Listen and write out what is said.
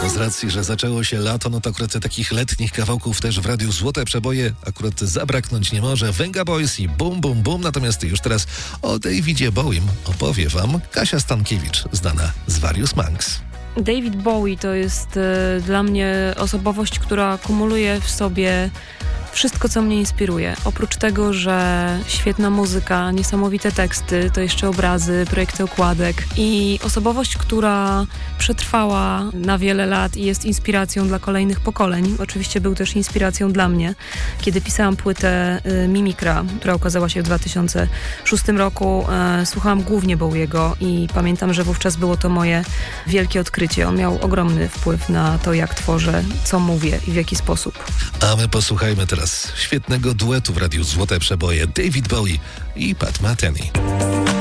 Z racji, że zaczęło się lato, no to akurat takich letnich kawałków też w radiu Złote Przeboje akurat zabraknąć nie może. Venga Boys i Bum Bum Bum. Natomiast już teraz o Davidzie Bowiem opowie wam Kasia Stankiewicz, znana z Various Monks. David Bowie to jest dla mnie osobowość, która kumuluje w sobie wszystko, co mnie inspiruje. Oprócz tego, że świetna muzyka, niesamowite teksty, to jeszcze obrazy, projekty okładek i osobowość, która przetrwała na wiele lat i jest inspiracją dla kolejnych pokoleń. Oczywiście był też inspiracją dla mnie. Kiedy pisałam płytę Mimikra, która ukazała się w 2006 roku, słuchałam głównie Bowiego i pamiętam, że wówczas było to moje wielkie odkrycie. On miał ogromny wpływ na to, jak tworzę, co mówię i w jaki sposób. A my posłuchajmy teraz świetnego duetu w radiu Złote Przeboje David Bowie i Pat Metheny.